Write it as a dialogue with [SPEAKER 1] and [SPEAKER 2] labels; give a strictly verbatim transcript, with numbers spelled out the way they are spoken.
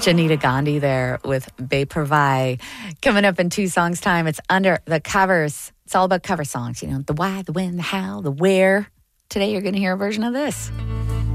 [SPEAKER 1] Janita Gandhi there with Bay Purvai. Coming up in two songs' time, it's under the covers. It's all about cover songs, you know, the why, the when, the how, the where. Today you're going to hear a version of this.